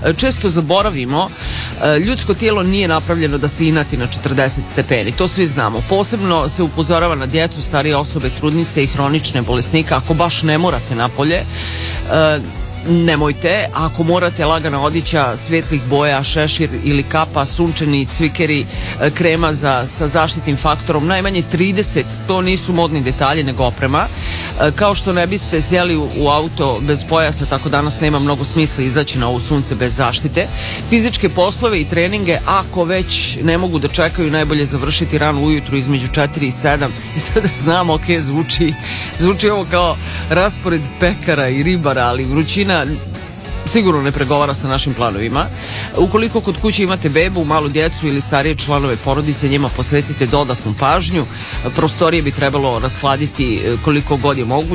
često zaboravimo, ljudsko tijelo nije napravljeno da se inati na 40 stepeni, to svi znamo. Posebno se upozorava na djecu, starije osobe, trudnice i hronične bolesnike. Ako baš ne morate napolje, nemojte. Ako morate, lagana odeća svetlih boja, šešir ili kapa, sunčani cvikeri, krema sa zaštitnim faktorom, najmanje 30, to nisu modni detalji nego oprema. Kao što ne biste sjeli u auto bez pojasa, tako danas nema mnogo smisla izaći na ovo sunce bez zaštite. Fizičke poslove i treninge, ako već ne mogu da čekaju, najbolje završiti rano ujutru između 4 i 7. I sada znam, ok, zvuči ovo kao raspored pekara i ribara, ali vrućina sigurno ne pregovara sa našim planovima. Ukoliko kod kuće imate bebu, malu djecu ili starije članove porodice, njima posvetite dodatnu pažnju. Prostorije bi trebalo rashladiti koliko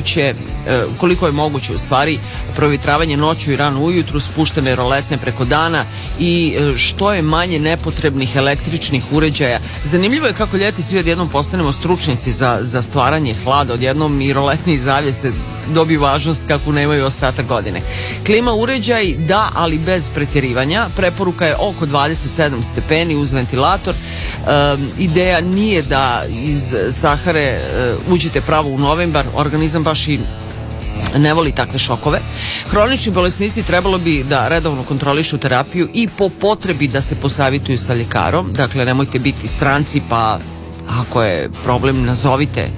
je moguće u stvari, provjetravanje noću i rano ujutru, spuštene roletne preko dana i što je manje nepotrebnih električnih uređaja. Zanimljivo je kako ljeti svi odjednom postanemo stručnjaci za stvaranje hlada, odjednom i roletni zavjese dobiju važnost kako nemaju ostatak godine. Klima uređaj da, ali bez pretjerivanja. Preporuka je oko 27 stepeni uz ventilator. Ideja nije da iz Sahare uđete pravo u novembar, organizam baš i ne voli takve šokove. Hronični bolesnici trebalo bi da redovno kontrolišu terapiju i po potrebi da se posavjetuju sa ljekarom. Dakle, nemojte biti stranci, pa ako je problem, nazovite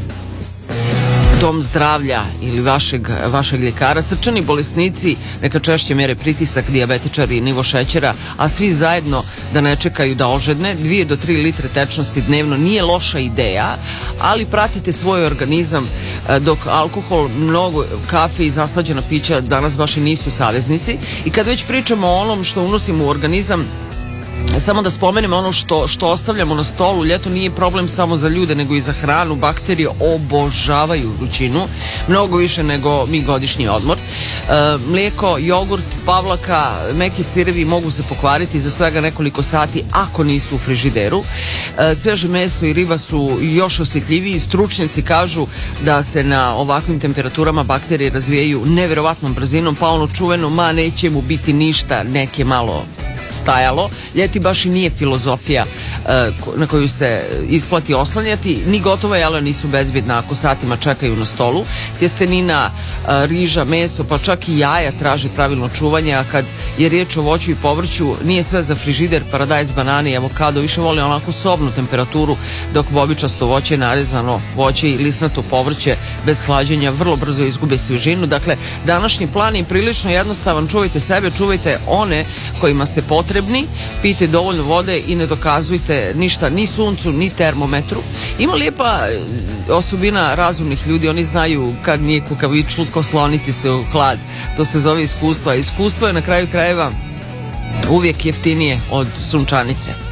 dom zdravlja ili vašeg ljekara. Srčani bolesnici neka češće mere pritisak, dijabetičari, nivo šećera, a svi zajedno da ne čekaju da ožedne. 2 do 3 litre tečnosti dnevno nije loša ideja, ali pratite svoj organizam, dok alkohol, mnogo kafe i zaslađena pića danas baš i nisu saveznici. I kad već pričamo o onom što unosimo u organizam, samo da spomenemo ono što ostavljamo na stolu. Ljeto nije problem samo za ljude, nego i za hranu. Bakterije obožavaju vrućinu, mnogo više nego mi godišnji odmor. Mlijeko, jogurt, pavlaka, meki sirevi mogu se pokvariti za svega nekoliko sati ako nisu u frižideru. Sveže meso i riba su još osjetljiviji. Stručnjaci kažu da se na ovakvim temperaturama bakterije razvijaju neverovatnom brzinom, pa ono čuveno, ma neće mu biti ništa, neke malo stajalo. Ljeti baš i nije filozofija na koju se isplati oslanjati. Ni gotova jela nisu bezbjedna ako satima čekaju na stolu. Tjestenina, riža, meso, pa čak i jaja traži pravilno čuvanje, a kad je riječ o voću i povrću, nije sve za frižider, paradajz, banane i avokado, više voli onako sobnu temperaturu, dok bobičasto voće, narezano voće i lisnato povrće bez hlađenja vrlo brzo izgube svježinu. Dakle, današnji plan je prilično jednostavan. Čuvajte sebe, čuvajte one kojima ste potrebni, pijte dovoljno vode i ne dokazujte ništa ni suncu, ni termometru. Ima lijepa osobina razumnih ljudi, oni znaju kad nije kukavičluk osloniti se u hlad. To se zove iskustvo. Iskustvo je na kraju krajeva uvijek jeftinije od sunčanice.